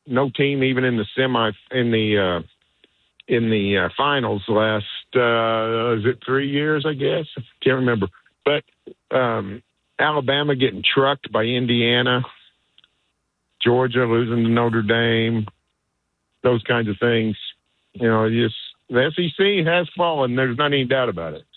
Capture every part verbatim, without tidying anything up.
no team even in the semi in the uh, in the uh, finals last uh, is it three years? I guess can't remember. But um, Alabama getting trucked by Indiana, Georgia losing to Notre Dame, those kinds of things. You know, just the S E C has fallen. There's not any doubt about it.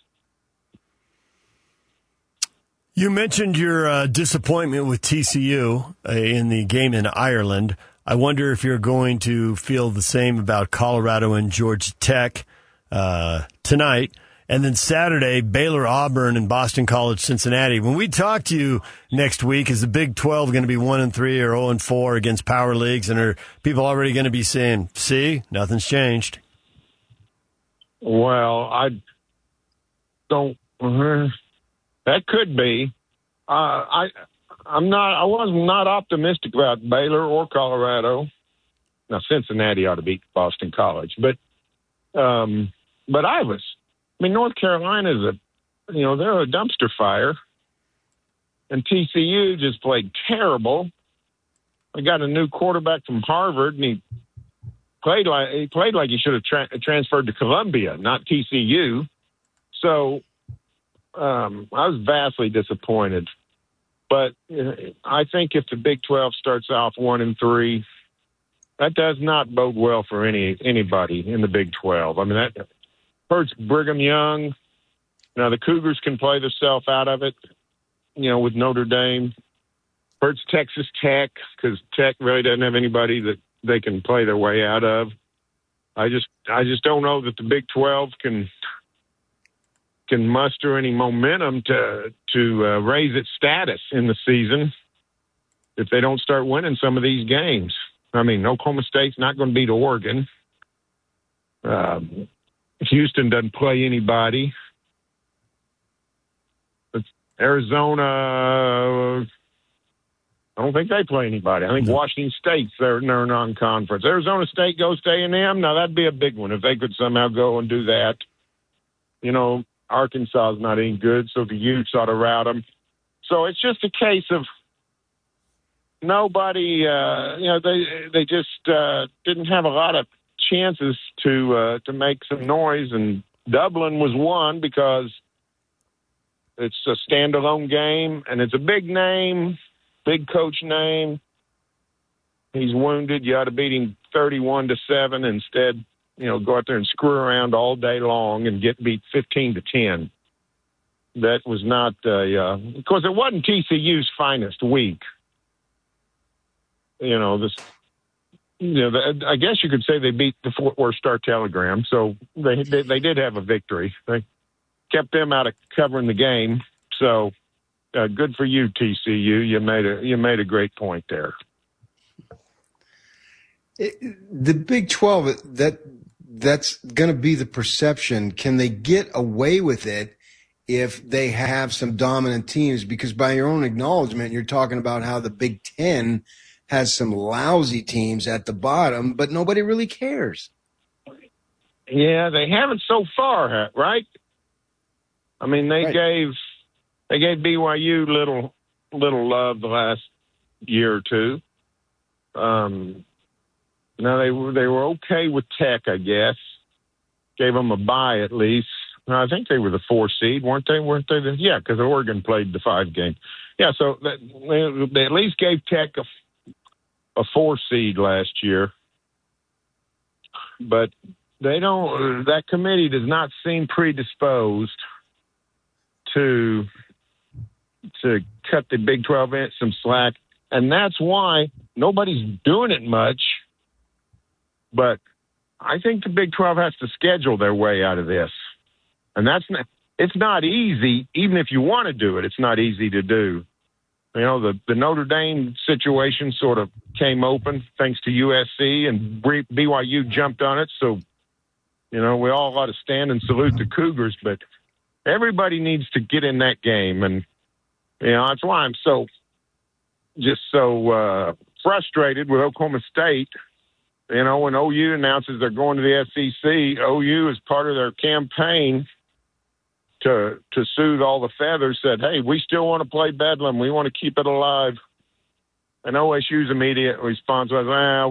You mentioned your uh, disappointment with T C U uh, in the game in Ireland. I wonder if you're going to feel the same about Colorado and Georgia Tech uh, tonight. And then Saturday, Baylor, Auburn, and Boston College, Cincinnati. When we talk to you next week, is the Big twelve going to be one and three or zero and four against power leagues? And are people already going to be saying, see, nothing's changed? Well, I don't. Uh, that could be. Uh, I, I'm not. I was not optimistic about Baylor or Colorado. Now Cincinnati ought to beat Boston College, but, um, but I was. I mean, North Carolina is a, you know, they're a dumpster fire, and T C U just played terrible. They got a new quarterback from Harvard, and he played like he played like he should have tra- transferred to Columbia, not T C U. So um, I was vastly disappointed. But uh, I think if the Big twelve starts off one and three, that does not bode well for any anybody in the Big twelve. I mean, that hurts Brigham Young. Now the Cougars can play themselves out of it, you know, with Notre Dame. Hurts Texas Tech because Tech really doesn't have anybody that they can play their way out of. I just, I just don't know that the Big twelve can can muster any momentum to to uh, raise its status in the season if they don't start winning some of these games. I mean, Oklahoma State's not going to beat Oregon. Um, Houston doesn't play anybody. But Arizona, I don't think they play anybody. I think Washington State's their, their non-conference. Arizona State goes to A and M. Now, that'd be a big one if they could somehow go and do that. You know, Arkansas is not any good, so the Utes ought to rout them. So it's just a case of nobody, uh, you know, they they just uh, didn't have a lot of chances to uh, to make some noise, and Dublin was one because it's a standalone game, and it's a big name, big coach name. He's wounded. You ought to beat him thirty-one to seven instead. You know, go out there and screw around all day long and get beat fifteen to ten. That was not, uh, uh, because it wasn't T C U's finest week. You know, this. You know, the, I guess you could say they beat the Fort Worth Star-Telegram, so they, they they did have a victory. They kept them out of covering the game. So, uh, good for you, T C U. You made a you made a great point there. It, the Big twelve, that that's going to be the perception. Can they get away with it if they have some dominant teams? Because by your own acknowledgement, you're talking about how the Big Ten has some lousy teams at the bottom, but nobody really cares. Yeah, they haven't so far, right? I mean, they right. gave they gave B Y U little little love the last year or two. Um, now they were they were okay with Tech, I guess. Gave them a bye at least. I think they were the four seed, weren't they? Weren't they? The, yeah, because Oregon played the five game. Yeah, so that, they, they at least gave Tech a a four seed last year, but they don't, that committee does not seem predisposed to, to cut the Big twelve in some slack. And that's why nobody's doing it much, but I think the Big twelve has to schedule their way out of this. And that's not, it's not easy. Even if you want to do it, it's not easy to do. You know, the, the Notre Dame situation sort of came open thanks to U S C, and B Y U jumped on it. So, you know, we all ought to stand and salute the Cougars, but everybody needs to get in that game. And, you know, that's why I'm so just so uh, frustrated with Oklahoma State. You know, when O U announces they're going to the S E C, O U, as part of their campaign to to soothe all the feathers, said, hey, we still want to play Bedlam. We want to keep it alive. And O S U's immediate response was, well,